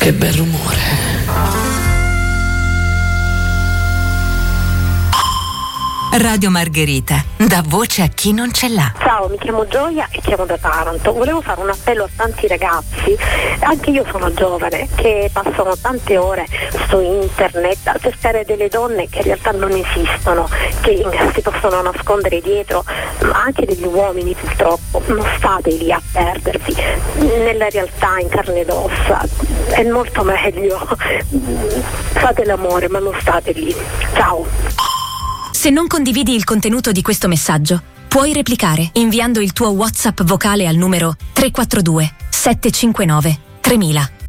Che bel rumore. Radio Margherita dà voce a chi non ce l'ha. Ciao, mi chiamo Gioia e chiamo da Taranto. Volevo fare un appello a tanti ragazzi, anche io sono giovane, che passano tante ore su internet a cercare delle donne che in realtà non esistono, che si possono nascondere dietro, ma anche degli uomini purtroppo. Non state lì a perdervi nella realtà in carne ed ossa, è molto meglio. Fate l'amore, ma non state lì. Ciao. Se non condividi il contenuto di questo messaggio, puoi replicare inviando il tuo WhatsApp vocale al numero 342 759 3000.